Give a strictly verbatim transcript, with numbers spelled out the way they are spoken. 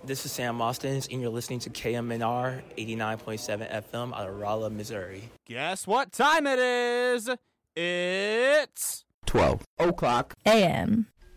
This is Sam Mostens, and you're listening to K M N R eighty-nine point seven F M out of Rolla, Missouri. Guess what time it is? It's twelve o'clock A M